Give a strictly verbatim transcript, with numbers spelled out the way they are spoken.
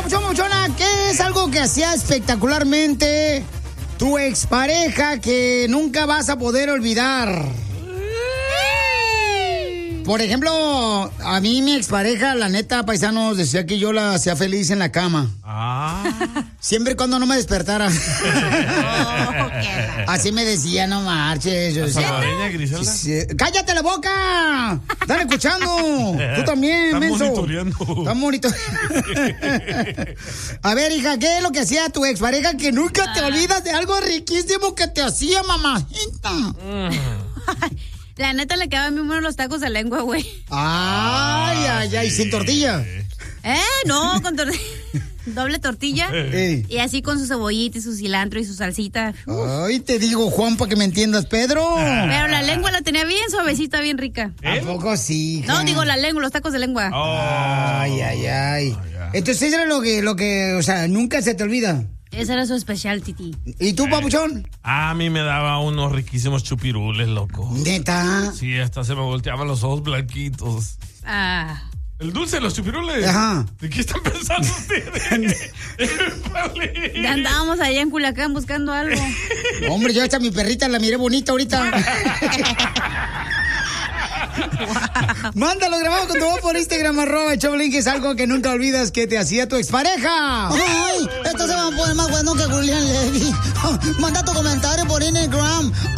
papuchón, papuchona, ¿qué es algo que hacía espectacularmente tu expareja que nunca vas a poder olvidar? Por ejemplo, a mí mi expareja, la neta, paisanos, decía que yo la hacía feliz en la cama. Ah. Siempre y cuando no me despertara. Oh, así me decía, no marches. Yo decía, salvadoreña, Griselda? Sí, sí. ¡Cállate la boca! ¡Están escuchando! Tú también, Están menso. monitoreando. Están monitoreando. A ver, hija, ¿qué es lo que hacía tu expareja que nunca ah. te olvidas de algo riquísimo que te hacía, mamajita? Mm. La neta le quedaban muy buenos los tacos de lengua, güey. Ay, ay, ay, sin tortilla. Eh, no, con tortilla. Doble tortilla. Ey. Y así con su cebollita y su cilantro y su salsita. Uf. Ay, te digo, Juan, para que me entiendas, Pedro. Pero la lengua la tenía bien suavecita, bien rica. ¿Eh? ¿A poco sí, hija? No, digo la lengua, los tacos de lengua. Oh. Ay, ay, ay. Oh, yeah. Entonces, eso era lo que, lo que, o sea, nunca se te olvida. Ese era su especial, Titi. ¿Y tú, papuchón? A mí me daba unos riquísimos chupirules, loco. ¿Neta? Sí, hasta se me volteaban los ojos blanquitos. Ah... El dulce de los chupirules. Ajá. ¿De qué están pensando ustedes? Ya andábamos allá en Culiacán buscando algo. Hombre, yo hasta mi perrita la miré bonita ahorita. Wow. Mándalo grabado con tu voz por Instagram, arroba Choplin, que es algo que nunca olvidas que te hacía tu expareja. Ay, esto se va a poner más bueno que Julián Levy. Manda tu comentario por Instagram,